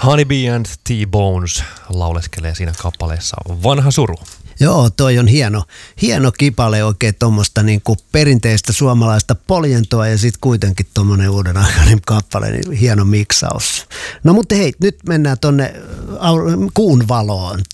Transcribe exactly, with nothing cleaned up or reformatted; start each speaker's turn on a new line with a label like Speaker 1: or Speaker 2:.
Speaker 1: Honeybee and T-Bones lauleskelee siinä kappaleessa Vanha suru.
Speaker 2: Joo, toi on hieno, hieno kipale, oikein tuommoista niinku perinteistä suomalaista poljentoa ja sitten kuitenkin tuommoinen uuden aikainen kappale, niin hieno miksaus. No mutta hei, nyt mennään tonne kuun valoon.